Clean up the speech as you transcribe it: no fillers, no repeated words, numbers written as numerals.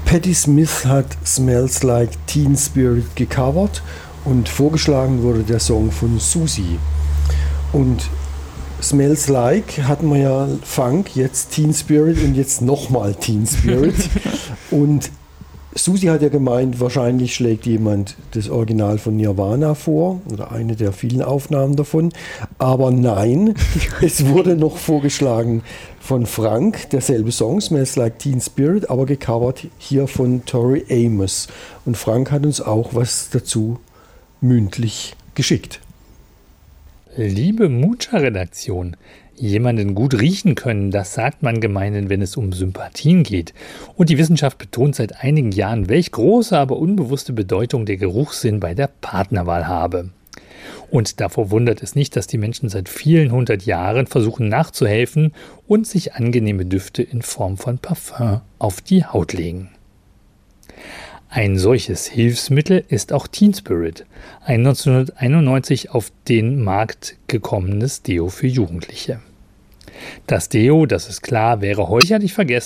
Patti Smith hat Smells Like Teen Spirit gecovert und vorgeschlagen wurde der Song von Susie. Und Smells Like hatten wir ja Funk, jetzt Teen Spirit und jetzt nochmal Teen Spirit. Und Susie hat ja gemeint, wahrscheinlich schlägt jemand das Original von Nirvana vor oder eine der vielen Aufnahmen davon. Aber nein, es wurde noch vorgeschlagen von Frank, derselbe Song, Smells Like Teen Spirit, aber gecovert hier von Tori Amos. Und Frank hat uns auch was dazu mündlich geschickt. Liebe Mucha-Redaktion, jemanden gut riechen können, das sagt man gemeinhin, wenn es um Sympathien geht. Und die Wissenschaft betont seit einigen Jahren, welch große, aber unbewusste Bedeutung der Geruchssinn bei der Partnerwahl habe. Und davor wundert es nicht, dass die Menschen seit vielen hundert Jahren versuchen nachzuhelfen und sich angenehme Düfte in Form von Parfum auf die Haut legen. Ein solches Hilfsmittel ist auch Teen Spirit, ein 1991 auf den Markt gekommenes Deo für Jugendliche. Das Deo, das ist klar, wäre heute sicherlich vergessen,